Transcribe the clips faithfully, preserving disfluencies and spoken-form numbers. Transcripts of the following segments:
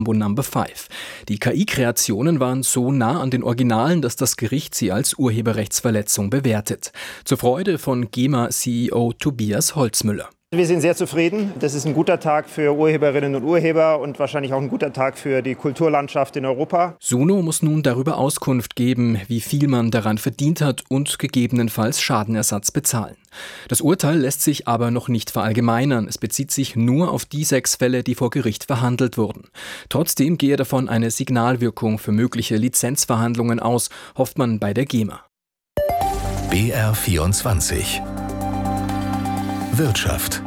Number Five. Die K I-Kreationen waren so nah an den Originalen, dass das Gericht sie als Urheberrechtsverletzung bewertet. Zur Freude von GEMA-C E O Tobias Holzmüller. Wir sind sehr zufrieden. Das ist ein guter Tag für Urheberinnen und Urheber und wahrscheinlich auch ein guter Tag für die Kulturlandschaft in Europa. Suno muss nun darüber Auskunft geben, wie viel man daran verdient hat und gegebenenfalls Schadenersatz bezahlen. Das Urteil lässt sich aber noch nicht verallgemeinern. Es bezieht sich nur auf die sechs Fälle, die vor Gericht verhandelt wurden. Trotzdem gehe davon eine Signalwirkung für mögliche Lizenzverhandlungen aus, hofft man bei der GEMA. B R vierundzwanzig Wirtschaft.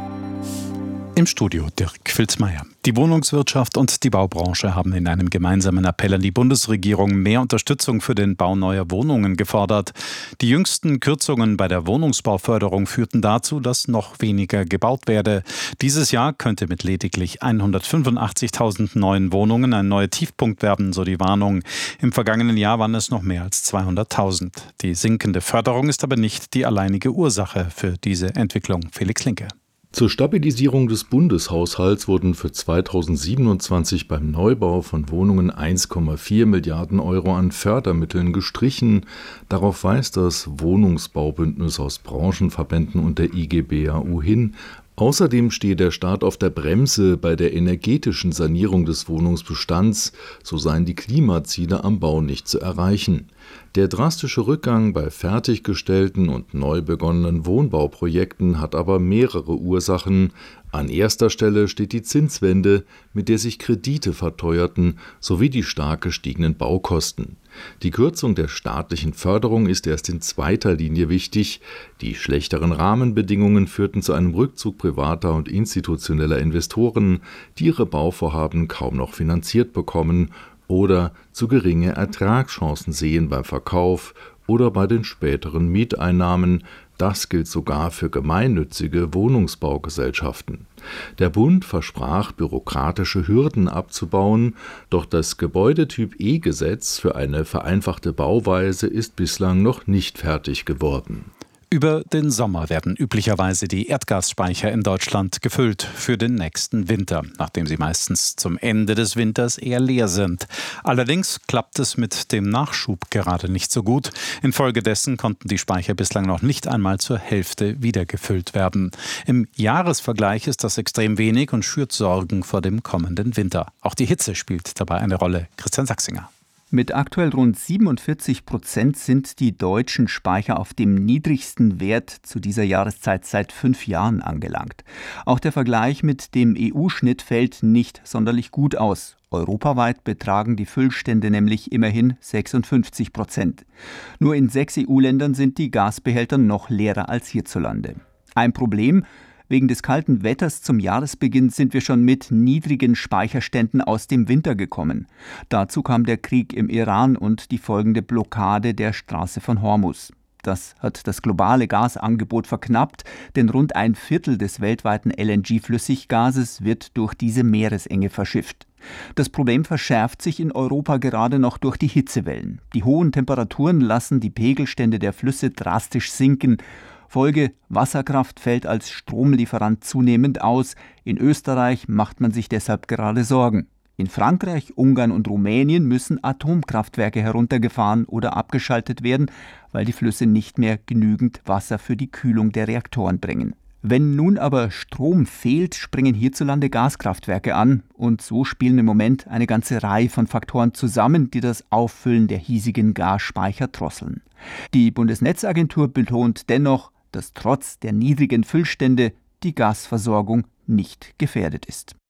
Im Studio Dirk Filzmeier. Die Wohnungswirtschaft und die Baubranche haben in einem gemeinsamen Appell an die Bundesregierung mehr Unterstützung für den Bau neuer Wohnungen gefordert. Die jüngsten Kürzungen bei der Wohnungsbauförderung führten dazu, dass noch weniger gebaut werde. Dieses Jahr könnte mit lediglich hundertfünfundachtzigtausend neuen Wohnungen ein neuer Tiefpunkt werden, so die Warnung. Im vergangenen Jahr waren es noch mehr als zweihunderttausend. Die sinkende Förderung ist aber nicht die alleinige Ursache für diese Entwicklung. Felix Linke. Zur Stabilisierung des Bundeshaushalts wurden für zweitausendsiebenundzwanzig beim Neubau von Wohnungen eins Komma vier Milliarden Euro an Fördermitteln gestrichen. Darauf weist das Wohnungsbaubündnis aus Branchenverbänden und der I G B A U hin. Außerdem stehe der Staat auf der Bremse bei der energetischen Sanierung des Wohnungsbestands, so seien die Klimaziele am Bau nicht zu erreichen. Der drastische Rückgang bei fertiggestellten und neu begonnenen Wohnbauprojekten hat aber mehrere Ursachen. An erster Stelle steht die Zinswende, mit der sich Kredite verteuerten, sowie die stark gestiegenen Baukosten. Die Kürzung der staatlichen Förderung ist erst in zweiter Linie wichtig. Die schlechteren Rahmenbedingungen führten zu einem Rückzug privater und institutioneller Investoren, die ihre Bauvorhaben kaum noch finanziert bekommen oder zu geringe Ertragschancen sehen beim Verkauf oder bei den späteren Mieteinnahmen. Das gilt sogar für gemeinnützige Wohnungsbaugesellschaften. Der Bund versprach, bürokratische Hürden abzubauen, doch das Gebäudetyp-E-Gesetz für eine vereinfachte Bauweise ist bislang noch nicht fertig geworden. Über den Sommer werden üblicherweise die Erdgasspeicher in Deutschland gefüllt für den nächsten Winter, nachdem sie meistens zum Ende des Winters eher leer sind. Allerdings klappt es mit dem Nachschub gerade nicht so gut. Infolgedessen konnten die Speicher bislang noch nicht einmal zur Hälfte wiedergefüllt werden. Im Jahresvergleich ist das extrem wenig und schürt Sorgen vor dem kommenden Winter. Auch die Hitze spielt dabei eine Rolle. Christian Sachsinger. Mit aktuell rund siebenundvierzig Prozent sind die deutschen Speicher auf dem niedrigsten Wert zu dieser Jahreszeit seit fünf Jahren angelangt. Auch der Vergleich mit dem E U-Schnitt fällt nicht sonderlich gut aus. Europaweit betragen die Füllstände nämlich immerhin sechsundfünfzig Prozent. Nur in sechs E U-Ländern sind die Gasbehälter noch leerer als hierzulande. Ein Problem: Wegen des kalten Wetters zum Jahresbeginn sind wir schon mit niedrigen Speicherständen aus dem Winter gekommen. Dazu kam der Krieg im Iran und die folgende Blockade der Straße von Hormuz. Das hat das globale Gasangebot verknappt, denn rund ein Viertel des weltweiten L N G-Flüssiggases wird durch diese Meeresenge verschifft. Das Problem verschärft sich in Europa gerade noch durch die Hitzewellen. Die hohen Temperaturen lassen die Pegelstände der Flüsse drastisch sinken. Folge: Wasserkraft fällt als Stromlieferant zunehmend aus. In Österreich macht man sich deshalb gerade Sorgen. In Frankreich, Ungarn und Rumänien müssen Atomkraftwerke heruntergefahren oder abgeschaltet werden, weil die Flüsse nicht mehr genügend Wasser für die Kühlung der Reaktoren bringen. Wenn nun aber Strom fehlt, springen hierzulande Gaskraftwerke an. Und so spielen im Moment eine ganze Reihe von Faktoren zusammen, die das Auffüllen der hiesigen Gasspeicher drosseln. Die Bundesnetzagentur betont dennoch, dass trotz der niedrigen Füllstände die Gasversorgung nicht gefährdet ist.